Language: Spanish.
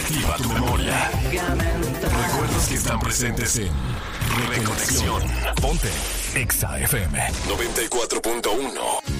Reactiva tu memoria. Recuerdos que están presentes en Reconexión. Ponte Exa FM 94.1.